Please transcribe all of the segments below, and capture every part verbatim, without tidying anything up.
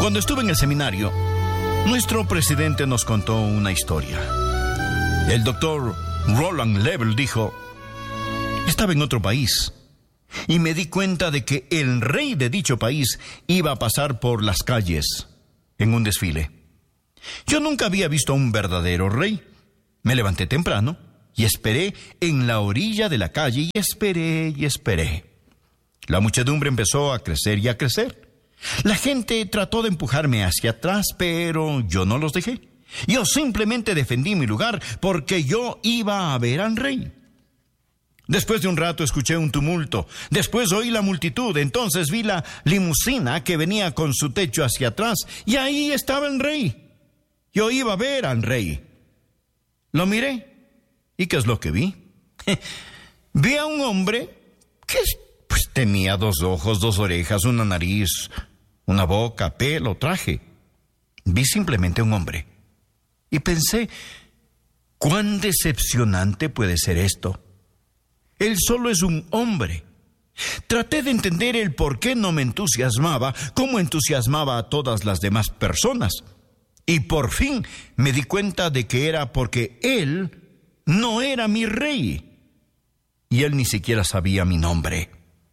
Cuando estuve en el seminario, nuestro presidente nos contó una historia. El doctor Roland Level dijo: estaba en otro país y me di cuenta de que el rey de dicho país iba a pasar por las calles en un desfile. Yo nunca había visto a un verdadero rey. Me levanté temprano y esperé en la orilla de la calle y esperé y esperé. La muchedumbre empezó a crecer y a crecer. La gente trató de empujarme hacia atrás, pero yo no los dejé. Yo simplemente defendí mi lugar porque yo iba a ver al rey. Después de un rato escuché un tumulto. Después oí la multitud. Entonces vi la limusina que venía con su techo hacia atrás. Y ahí estaba el rey. Yo iba a ver al rey. Lo miré. ¿Y qué es lo que vi? Vi a un hombre que pues, tenía dos ojos, dos orejas, una nariz, una boca, pelo, traje. Vi simplemente a un hombre. Y pensé, ¿cuán decepcionante puede ser esto? Él solo es un hombre. Traté de entender el por qué no me entusiasmaba, como entusiasmaba a todas las demás personas. Y por fin me di cuenta de que era porque él no era mi rey. Y él ni siquiera sabía mi nombre.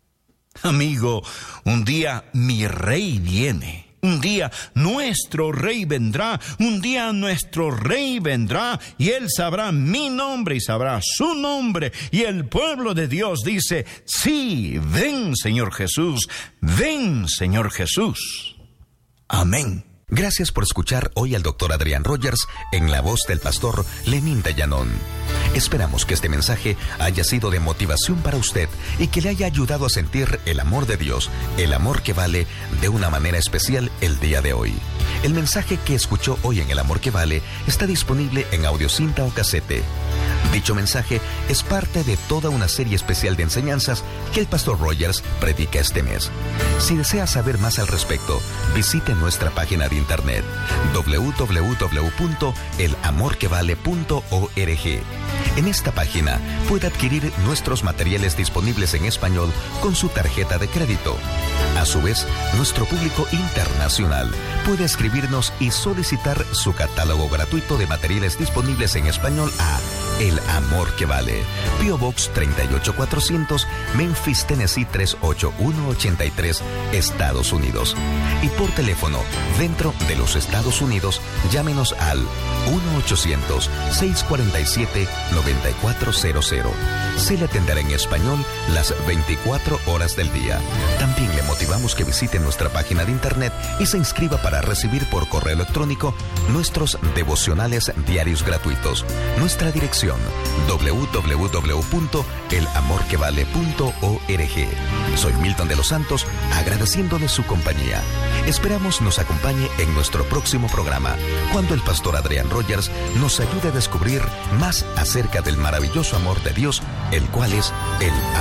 Amigo, un día mi rey viene. Un día nuestro rey vendrá, un día nuestro rey vendrá y él sabrá mi nombre y sabrá su nombre. Y el pueblo de Dios dice, sí, ven Señor Jesús, ven Señor Jesús. Amén. Gracias por escuchar hoy al doctor Adrián Rogers en la voz del pastor Lenín Dayanón. Esperamos que este mensaje haya sido de motivación para usted y que le haya ayudado a sentir el amor de Dios, el amor que vale, de una manera especial el día de hoy. El mensaje que escuchó hoy en El Amor que Vale está disponible en audiocinta o casete. Dicho mensaje es parte de toda una serie especial de enseñanzas que el pastor Rogers predica este mes. Si desea saber más al respecto, visite nuestra página de internet doble u doble u doble u punto el amor que vale punto org. En esta página puede adquirir nuestros materiales disponibles en español con su tarjeta de crédito. A su vez, nuestro público internacional puede escribirnos y solicitar su catálogo gratuito de materiales disponibles en español a El Amor que Vale, P O Box treinta y ocho cuatrocientos, Memphis, Tennessee tres ocho uno ocho tres, Estados Unidos. Y por teléfono, dentro de los Estados Unidos, llámenos al uno ochocientos, seiscientos cuarenta y siete, noventa y cuatro cero cero. Se le atenderá en español las veinticuatro horas del día. También le motivamos que visite nuestra página de internet y se inscriba para recibir por correo electrónico nuestros devocionales diarios gratuitos. Nuestra dirección doble u doble u doble u punto el amor que vale punto org. Soy Milton de los Santos, agradeciéndole su compañía. Esperamos nos acompañe en nuestro próximo programa, cuando el pastor Adrián Rogers nos ayude a descubrir más acerca del maravilloso amor de Dios, el cual es el amor.